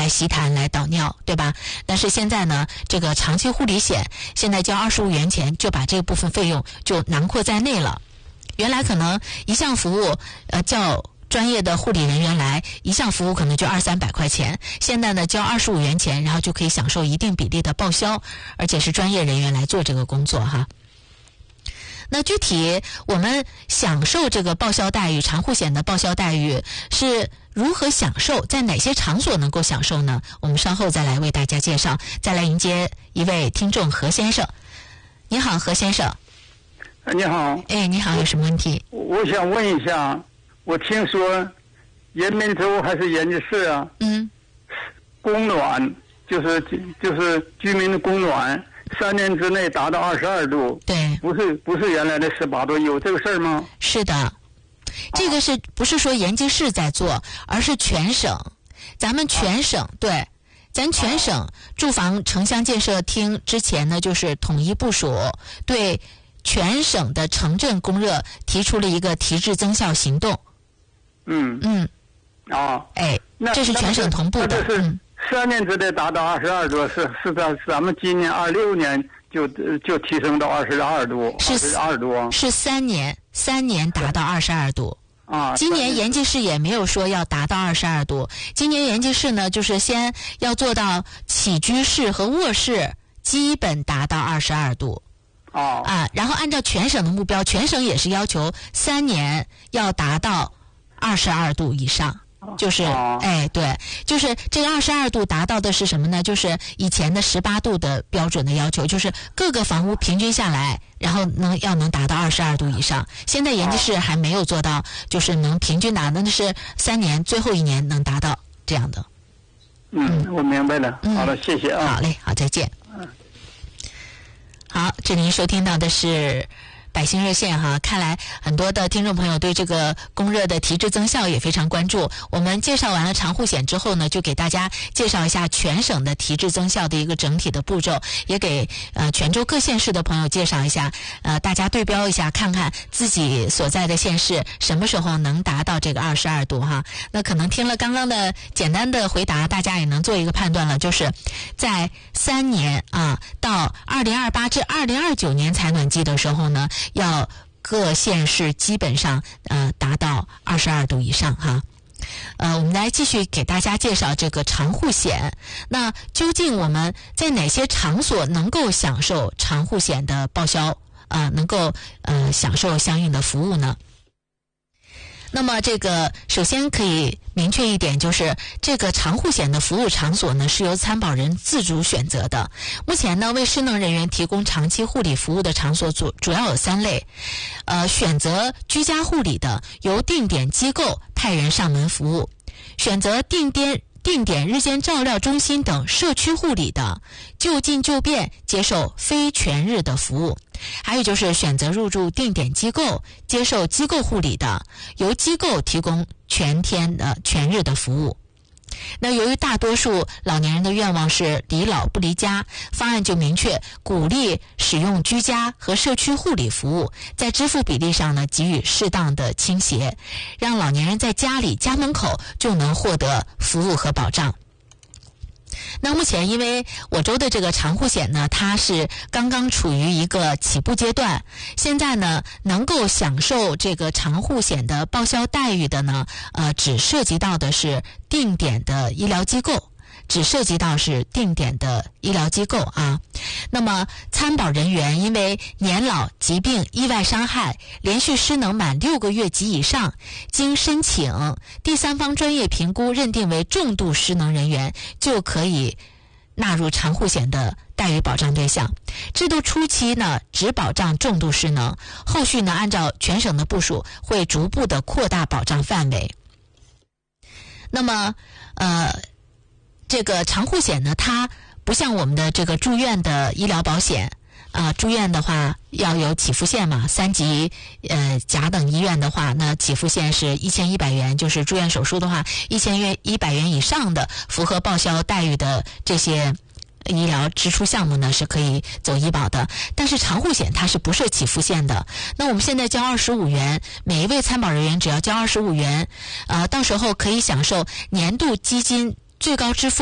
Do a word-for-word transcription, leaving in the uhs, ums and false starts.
来吸痰来导尿，对吧？但是现在呢，这个长期护理险现在交二十五元钱就把这部分费用就囊括在内了。原来可能一项服务呃叫专业的护理人员来，一项服务可能就二三百块钱，现在呢交二十五元钱，然后就可以享受一定比例的报销，而且是专业人员来做这个工作哈。那具体我们享受这个报销待遇，长护险的报销待遇是如何享受，在哪些场所能够享受呢？我们稍后再来为大家介绍。再来迎接一位听众何先生。你好，何先生。 你好。 哎，你好，有什么问题？ 我想问一下，我听说人民州还是延吉市啊， 嗯， 供暖就是就是居民的供暖，三年之内达到二十二度， 对， 不是不是原来的十八度，有这个事儿吗？ 是的，这个是不是说延吉市在做，而是全省，咱们全省、啊、对。咱全省住房城乡建设厅之前呢，就是统一部署，对全省的城镇供热提出了一个提质增效行动。 嗯嗯， 啊， 哎，这是全省同步的。 嗯，三年之内达到二十二度，是是在咱们今年二六年就就提升到二十二度， 是二度啊， 是三年，三年达到二十二度。 啊， 今年延吉市也没有说要达到二十二度，今年延吉市呢，就是先要做到起居室和卧室基本达到二十二度。 哦， 啊，然后按照全省的目标，全省也是要求三年要达到二十二度以上。就是、哦、哎对，就是这个二十二度达到的是什么呢？就是以前的十八度的标准的要求，就是各个房屋平均下来，然后能要能达到二十二度以上。现在延吉市还没有做到，就是能平均达，那是三年最后一年能达到这样的。 嗯，我明白了。嗯、好了，谢谢啊。 好嘞，好，再见。 嗯。 好，这您收听到的是百姓热线哈，看来很多的听众朋友对这个供热的提质增效也非常关注。我们介绍完了长护险之后呢，就给大家介绍一下全省的提质增效的一个整体的步骤，也给呃泉州各县市的朋友介绍一下，呃大家对标一下，看看自己所在的县市什么时候能达到这个二十二度哈。那可能听了刚刚的简单的回答，大家也能做一个判断了，就是在三年啊到二零二八至二零二九年采暖季的时候呢，要各县市基本上呃达到二十二度以上哈。呃，我们来继续给大家介绍这个长护险。那究竟我们在哪些场所能够享受长护险的报销啊、呃？能够呃享受相应的服务呢？那么这个首先可以明确一点，就是这个长护险的服务场所呢是由参保人自主选择的。目前呢，为失能人员提供长期护理服务的场所主主要有三类，呃，选择居家护理的，由定点机构派人上门服务；选择定点定点日间照料中心等社区护理的，就近就便接受非全日的服务；还有就是选择入住定点机构接受机构护理的，由机构提供全天的全日的服务。那由于大多数老年人的愿望是离老不离家，方案就明确鼓励使用居家和社区护理服务，在支付比例上呢给予适当的倾斜，让老年人在家里家门口就能获得服务和保障。那目前因为我州的这个长护险呢，它是刚刚处于一个起步阶段，现在呢能够享受这个长护险的报销待遇的呢，呃，只涉及到的是定点的医疗机构。只涉及到是定点的医疗机构啊。那么参保人员因为年老、疾病、意外伤害、连续失能满六个月及以上，经申请第三方专业评估认定为重度失能人员，就可以纳入长护险的待遇保障对象。制度初期呢，只保障重度失能，后续呢，按照全省的部署，会逐步的扩大保障范围。那么，呃，这个长护险呢，它不像我们的这个住院的医疗保险啊、呃，住院的话要有起付线嘛，三级呃甲等医院的话，那起付线是一千一百元，就是住院手术的话，一千元一百元以上的符合报销待遇的这些医疗支出项目呢是可以走医保的，但是长护险它是不设起付线的。那我们现在交二十五元，每一位参保人员只要交二十五元，呃，到时候可以享受年度基金最高支付